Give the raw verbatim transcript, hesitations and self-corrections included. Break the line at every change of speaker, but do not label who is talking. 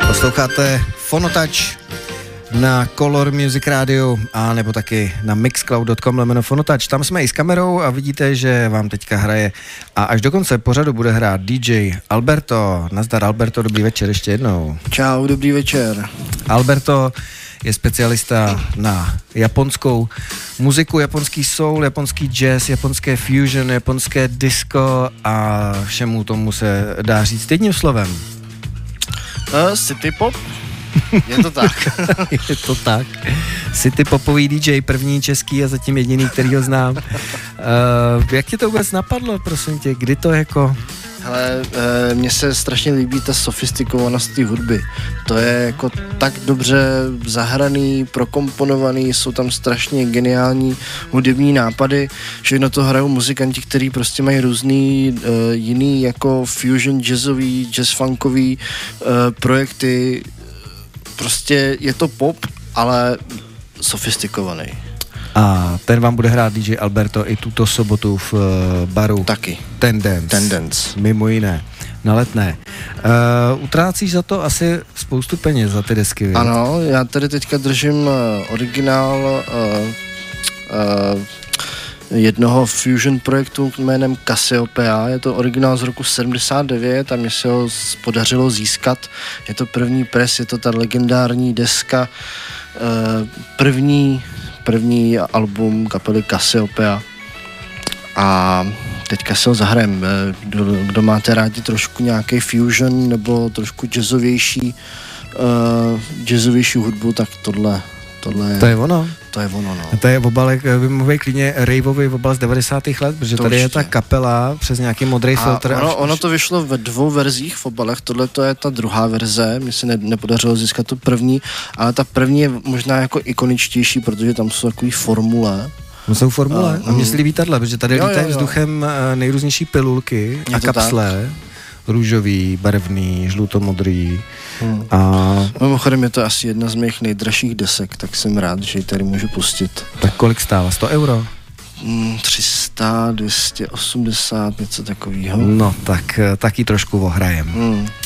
Posloucháte Fonotouch na Color Music Radio a nebo taky na mixcloud tečka com lomeno Fonotouch. Tam jsme i s kamerou a vidíte, že vám teďka hraje a až do konce pořadu bude hrát D J Alberto. Nazdar Alberto, dobrý večer ještě jednou.
Čau, dobrý večer.
Alberto je specialista na japonskou muziku, japonský soul, japonský jazz, japonské fusion, japonské disco a všemu tomu se dá říct jedním slovem.
Uh, city pop? Je to tak.
Je to tak. City popový D J, první český a zatím jediný, který ho znám. Uh, jak ti to vůbec napadlo, prosím tě, kdy to jako...
Hele, e, mně se strašně líbí ta sofistikovanost té hudby. To je jako tak dobře zahraný, prokomponovaný, jsou tam strašně geniální hudební nápady. Všechno to hrajou muzikanti, kteří prostě mají různý e, jiný jako fusion jazzový, jazz funkový e, projekty. Prostě je to pop, ale sofistikovaný.
A ten vám bude hrát D J Alberto i tuto sobotu v uh, baru
Taky.
Tendence.
Tendence.
Mimo jiné. Na Letné. Uh, utrácíš za to asi spoustu peněz za ty desky, víc?
Ano, já tady teďka držím uh, originál uh, uh, jednoho fusion projektu jménem Cassiopeia. Je to originál z roku sedmdesát devět a mně se ho podařilo získat. Je to první pres, je to ta legendární deska, uh, první první album kapely Cassiopeia a teďka se ho zahrajem. Kdo, kdo máte rádi trošku nějaký fusion nebo trošku jazzovější uh, jazzovější hudbu, tak tohle tohle je...
To je ono?
To je ono, no.
A to je obalek, vymluvej klidně raveový obal z devadesátých let, protože to tady určitě je ta kapela přes nějaký modrý
a
filtr.
Ono, ono to vyšlo ve dvou verzích v obalech, tohle to je ta druhá verze, mně se ne, nepodařilo získat tu první, ale ta první je možná jako ikoničtější, protože tam jsou takový formule.
No jsou formule a, a mně se líbí tato, protože tady
jo,
lítají
jo, jo.
vzduchem nejrůznější pilulky
je
a kapsle. Tak. Růžový, barevný, žlutomodrý. Hmm. A...
Mimochodem je to asi jedna z mých nejdražších desek, tak jsem rád, že ji tady můžu pustit.
Tak kolik stála? sto euro?
Hmm, tři sta, dvě stě osmdesát, něco takového.
No tak, tak ji trošku ohrajem.
Hmm.